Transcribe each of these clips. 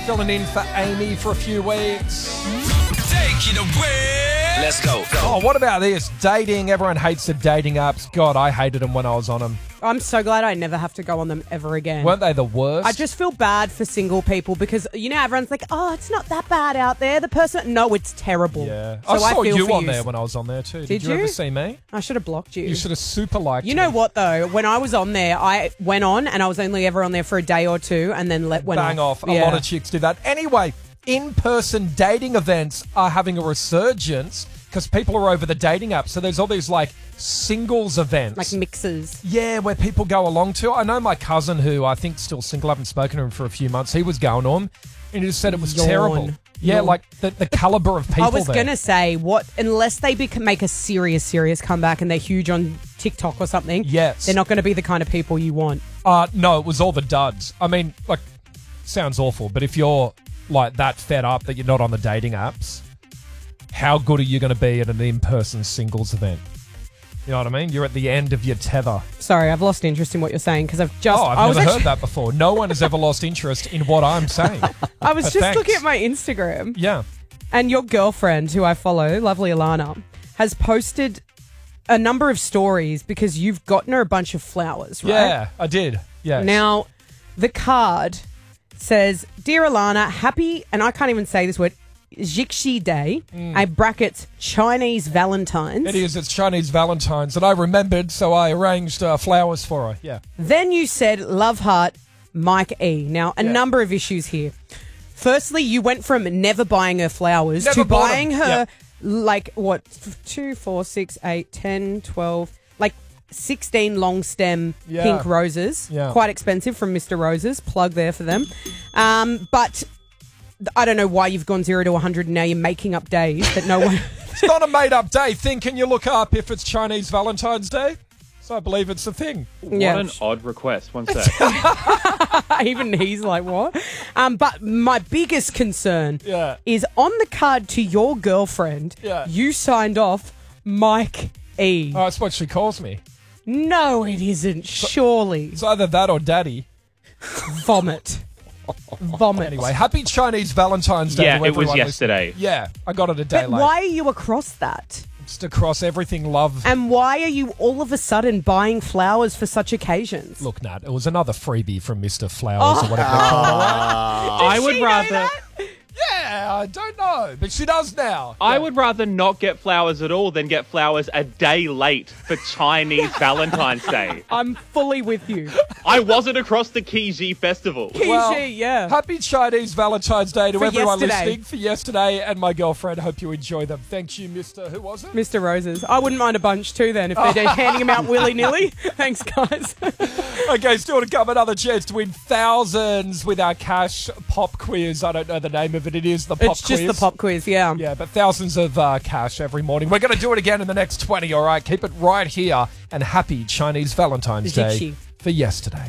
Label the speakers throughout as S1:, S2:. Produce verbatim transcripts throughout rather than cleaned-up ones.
S1: filling in for Amy for a few weeks.
S2: Take it away. Let's go. go.
S1: Oh, what about this? Dating. Everyone hates the dating apps. God, I hated them when I was on them.
S3: I'm so glad I never have to go on them ever again.
S1: Weren't they the worst?
S3: I just feel bad for single people because, you know, everyone's like, oh, it's not that bad out there. The person... No, it's terrible.
S1: Yeah.
S3: So
S1: I saw
S3: I feel
S1: you
S3: for
S1: on
S3: you.
S1: there when I was on there too. Did,
S3: Did
S1: you,
S3: you?
S1: ever see me?
S3: I should have blocked you.
S1: You should have super liked
S3: You know
S1: me.
S3: what, though? When I was on there, I went on and I was only ever on there for a day or two and then let went
S1: Bang off.
S3: off.
S1: A
S3: Yeah.
S1: lot of chicks do that. Anyway, in-person dating events are having a resurgence because people are over the dating apps. So there's all these like singles events.
S3: Like mixes.
S1: Yeah, where people go along to. I know my cousin who I think's still single, I haven't spoken to him for a few months, he was going on and he just said it was
S3: Yawn.
S1: terrible. Yeah,
S3: Yawn.
S1: like the, the caliber of people
S3: I was
S1: there.
S3: going to say, what unless they bec- make a serious, serious comeback and they're huge on TikTok or something,
S1: Yes.
S3: they're not going to be the kind of people you want.
S1: Uh, no, it was all the duds. I mean, like, sounds awful, but if you're like that fed up that you're not on the dating apps, how good are you going to be at an in-person singles event? You know what I mean? You're at the end of your tether.
S3: Sorry, I've lost interest in what you're saying because I've just...
S1: Oh, I've
S3: I was
S1: never
S3: actually,
S1: heard that before. No one has ever lost interest in what I'm saying.
S3: I was
S1: But
S3: just
S1: thanks.
S3: looking at my Instagram
S1: Yeah.
S3: and your girlfriend, who I follow, lovely Alana, has posted a number of stories because you've gotten her a bunch of flowers, right?
S1: Yeah, I did. Yeah.
S3: Now, the card says, Dear Alana, happy, and I can't even say this word, Jixi Day, a brackets Chinese Valentine's.
S1: It is. It's Chinese Valentine's, and I remembered, so I arranged uh, flowers for her. Yeah.
S3: Then you said, love heart, Mike E. Now, a
S1: Yeah.
S3: number of issues here. Firstly, you went from never buying her flowers
S1: Never
S3: to
S1: bought 'em.
S3: buying her,
S1: Yeah.
S3: like, what, f- two, four, six, eight, ten, twelve, like sixteen long stem
S1: Yeah.
S3: pink roses.
S1: Yeah.
S3: Quite expensive from Mister Roses. Plug there for them. Um, but I don't know why you've gone zero to one hundred and now you're making up days that no one...
S1: It's not a made-up day thing. Can you look up if it's Chinese Valentine's Day? So I believe it's a thing.
S3: Yeah.
S4: What an odd request. One sec.
S3: Even he's like, what? Um, but my biggest concern
S1: Yeah.
S3: is on the card to your girlfriend,
S1: Yeah.
S3: you signed off Mike E.
S1: Oh, that's what she calls me.
S3: No, it isn't. Surely.
S1: It's either that or daddy.
S3: Vomit. Vomit.
S1: Anyway, happy Chinese Valentine's Day
S4: Yeah,
S1: to
S4: it was
S1: everyone
S4: yesterday.
S1: listening. Yeah, I got it a day
S3: But
S1: late.
S3: why are you across that?
S1: Just across everything love.
S3: And why are you all of a sudden buying flowers for such occasions?
S1: Look, Nat, it was another freebie from Mister Flowers or whatever they call it.
S4: I would
S3: she know
S4: rather
S3: that?
S1: Yeah, I don't know, but she does now.
S4: I
S1: Yeah.
S4: would rather not get flowers at all than get flowers a day late for Chinese Valentine's Day.
S3: I'm fully with you.
S4: I wasn't across the Kiji festival.
S3: Kiji,
S1: Well,
S3: yeah.
S1: Happy Chinese Valentine's Day to
S3: For
S1: everyone
S3: yesterday.
S1: listening for yesterday and my girlfriend. Hope you enjoy them. Thank you, Mister Who was it?
S3: Mister Roses. I wouldn't mind a bunch too then if they're just handing them out willy-nilly. Thanks, guys.
S1: Okay, still to come, another chance to win thousands with our cash pop quiz. I don't know the name of it. It is the pop
S3: It's
S1: quiz.
S3: just the pop quiz, yeah.
S1: Yeah, but thousands of uh, cash every morning. We're going to do it again in the next twenty, all right? Keep it right here. And happy Chinese Valentine's Day
S3: Zixi.
S1: for yesterday.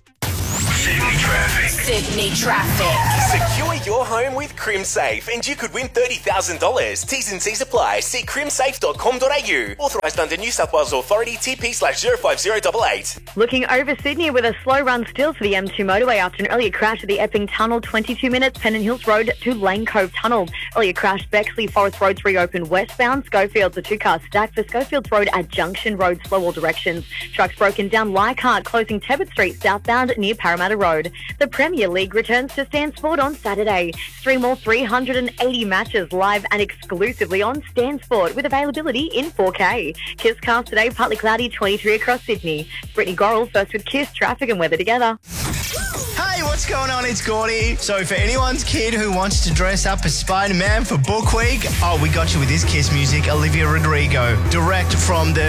S2: Sydney traffic.
S5: Sydney traffic.
S6: Secure your home with CrimSafe and you could win thirty thousand dollars. T's and C's apply. See crimsafe dot com dot a u. Authorised under New South Wales Authority T P slash zero five zero eight eight.
S7: Looking over Sydney with a slow run still for the M two motorway after an earlier crash at the Epping Tunnel, twenty-two minutes, Pennant Hills Road to Lane Cove Tunnel. Earlier crash, Bexley Forest Road's reopened westbound. Schofield's a two-car stack for Schofields Road at Junction Road, slow all directions. Trucks broken down Leichhardt, closing Tebbit Street southbound near Parramatta Road. The Premier League returns to Stan Sport on Saturday. Stream all three hundred eighty matches live and exclusively on Stan Sport with availability in four K. Kiss cast today, partly cloudy, twenty-three across Sydney. Brittany Gorrell first with Kiss, traffic and weather together.
S8: Hey, what's going on? It's Gordy. So for anyone's kid who wants to dress up as Spider-Man for Book Week, oh, we got you with this Kiss music, Olivia Rodrigo. Direct from the